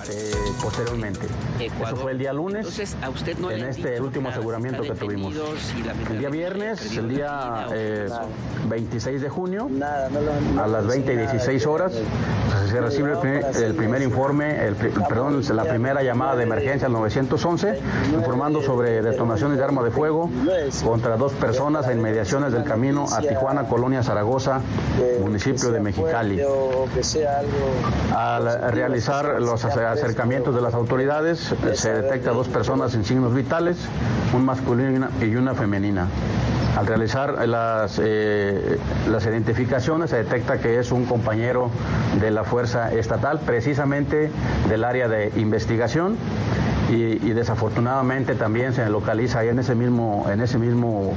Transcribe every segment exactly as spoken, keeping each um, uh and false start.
eh, posteriormente. Ecuador. Eso fue el día lunes. Entonces, a usted no en le han este dicho último nada, aseguramiento está que tuvimos. Si la El día viernes, el día eh, veintiséis de junio, Nada, no lo, no a las veinte y dieciséis horas, se recibe el primer, el primer informe, el, perdón, la primera llamada de emergencia al nueve once, informando sobre detonaciones de arma de fuego contra dos personas en inmediaciones del camino a Tijuana, Colonia Zaragoza, municipio de Mexicali. Al realizar los acercamientos de las autoridades, se detecta dos personas en signos vitales, un masculino y una femenina. Al realizar las, eh, las identificaciones, se detecta que es un compañero de la Fuerza Estatal, precisamente del área de investigación, y, y desafortunadamente también se localiza ahí en ese mismo, en ese mismo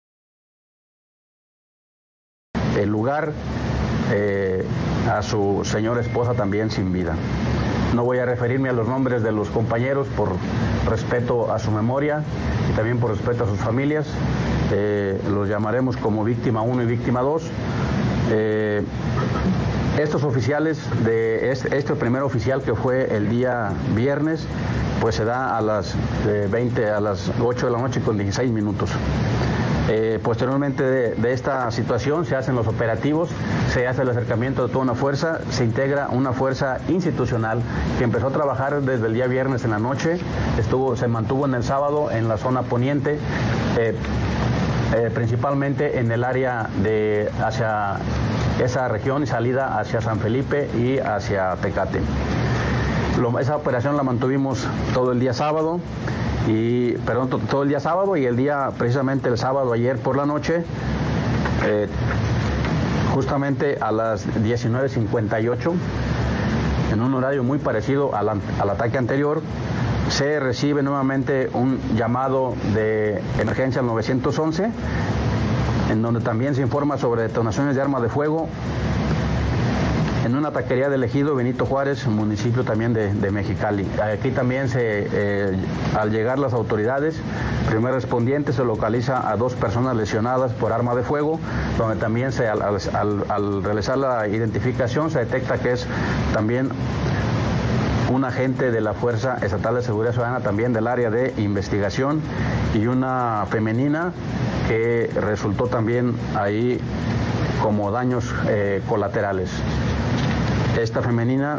el lugar eh, a su señora esposa también sin vida. No voy a referirme a los nombres de los compañeros por respeto a su memoria y también por respeto a sus familias. Eh, los llamaremos como víctima uno y víctima dos. Eh, estos oficiales, de este, este primer oficial que fue el día viernes, pues se da a las eh, veinte, a las ocho de la noche con dieciséis minutos. Eh, posteriormente de, de esta situación se hacen los operativos, se hace el acercamiento de toda una fuerza, se integra una fuerza institucional que empezó a trabajar desde el día viernes en la noche, estuvo, se mantuvo en el sábado en la zona poniente, eh, eh, principalmente en el área de hacia esa región y salida hacia San Felipe y hacia Tecate. Lo, esa operación la mantuvimos todo el día sábado. Y, perdón, todo el día sábado y el día, precisamente el sábado ayer por la noche, eh, justamente a las diecinueve cincuenta y ocho, en un horario muy parecido al, al ataque anterior, se recibe nuevamente un llamado de emergencia al nueve once, en donde también se informa sobre detonaciones de arma de fuego en una taquería del ejido Benito Juárez, municipio también de, de Mexicali. Aquí también, se, eh, al llegar las autoridades, primer respondiente se localiza a dos personas lesionadas por arma de fuego, donde también se, al, al, al realizar la identificación se detecta que es también un agente de la Fuerza Estatal de Seguridad Ciudadana, también del área de investigación, y una femenina que resultó también ahí como daños eh, colaterales. Esta femenina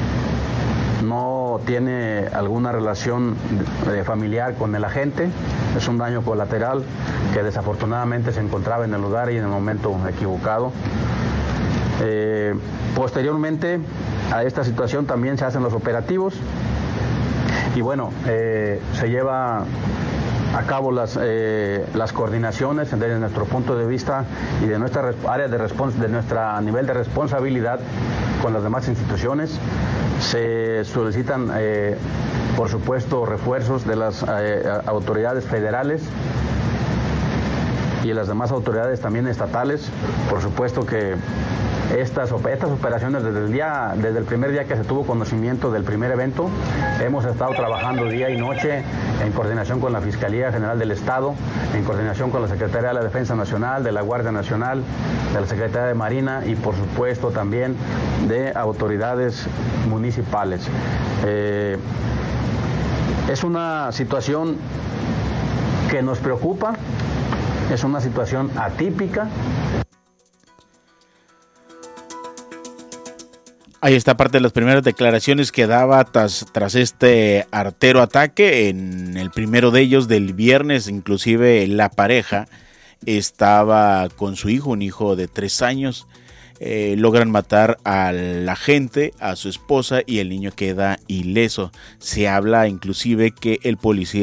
no tiene alguna relación de familiar con el agente, es un daño colateral que desafortunadamente se encontraba en el lugar y en el momento equivocado. Eh, posteriormente a esta situación también se hacen los operativos y bueno, eh, se lleva a cabo las, eh, las coordinaciones desde nuestro punto de vista y de nuestra área de, respons- de nuestra nivel de responsabilidad con las demás instituciones. Se solicitan, eh, por supuesto, refuerzos de las eh, autoridades federales y las demás autoridades también estatales. Por supuesto que Estas, estas operaciones desde el día, desde el primer día que se tuvo conocimiento del primer evento, hemos estado trabajando día y noche en coordinación con la Fiscalía General del Estado, en coordinación con la Secretaría de la Defensa Nacional, de la Guardia Nacional, de la Secretaría de Marina y por supuesto también de autoridades municipales. Eh, es una situación que nos preocupa, es una situación atípica. Ahí está parte de las primeras declaraciones que daba tras, tras este artero ataque. En el primero de ellos del viernes, inclusive la pareja estaba con su hijo, un hijo de tres años. Eh, logran matar al agente, a su esposa, y el niño queda ileso. Se habla inclusive que el policía